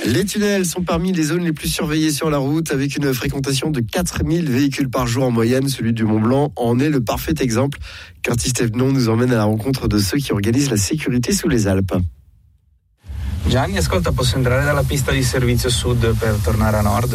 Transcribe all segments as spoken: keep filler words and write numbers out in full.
Les tunnels sont parmi les zones les plus surveillées sur la route, avec une fréquentation de quatre mille véhicules par jour en moyenne. Celui du Mont-Blanc en est le parfait exemple. Curtis Thévenon nous emmène à la rencontre de ceux qui organisent la sécurité sous les Alpes. Gianni, ascolta, posso entrare dalla pista di servizio sud per tornare a nord?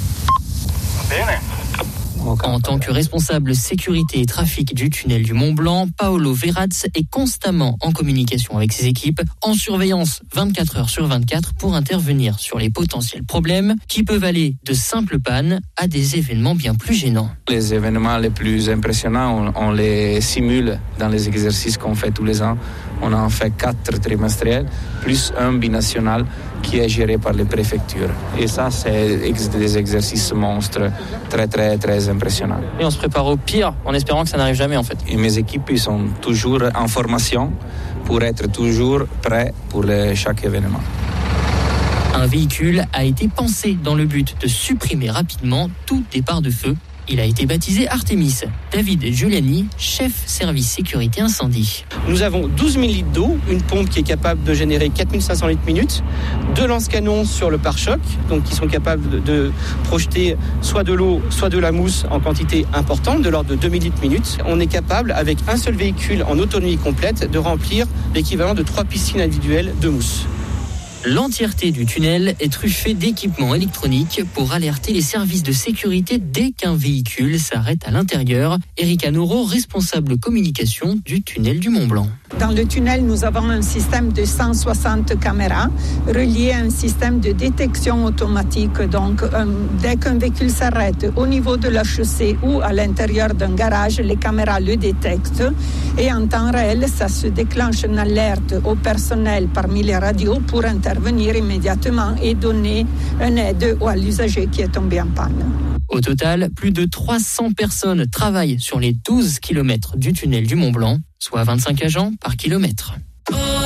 Bene. En tant que responsable sécurité et trafic du tunnel du Mont-Blanc, Paolo Verraz est constamment en communication avec ses équipes, en surveillance vingt-quatre heures sur vingt-quatre pour intervenir sur les potentiels problèmes qui peuvent aller de simples pannes à des événements bien plus gênants. Les événements les plus impressionnants, on, on les simule dans les exercices qu'on fait tous les ans. On en fait quatre trimestriels, plus un binational qui est géré par les préfectures. Et ça, c'est des exercices monstres, très, très, très impressionnants. Et on se prépare au pire, en espérant que ça n'arrive jamais, en fait. Et mes équipes, ils sont toujours en formation pour être toujours prêts pour les, chaque événement. Un véhicule a été pensé dans le but de supprimer rapidement tout départ de feu. Il a été baptisé Artemis. David Giuliani, chef service sécurité incendie. Nous avons douze mille litres d'eau, une pompe qui est capable de générer quatre mille cinq cents litres minute, deux lance-canons sur le pare-choc, donc qui sont capables de, de projeter soit de l'eau, soit de la mousse en quantité importante, de l'ordre de deux mille litres minute. On est capable, avec un seul véhicule en autonomie complète, de remplir l'équivalent de trois piscines individuelles de mousse. L'entièreté du tunnel est truffée d'équipements électroniques pour alerter les services de sécurité dès qu'un véhicule s'arrête à l'intérieur. Erika Noro, responsable communication du tunnel du Mont-Blanc. Dans le tunnel, nous avons un système de cent soixante caméras relié à un système de détection automatique. Donc, euh, dès qu'un véhicule s'arrête au niveau de la chaussée ou à l'intérieur d'un garage, les caméras le détectent et en temps réel, ça se déclenche une alerte au personnel parmi les radios pour intervenir immédiatement et donner une aide à l'usager qui est tombé en panne. Au total, plus de trois cents personnes travaillent sur les douze kilomètres du tunnel du Mont-Blanc, soit vingt-cinq agents par kilomètre.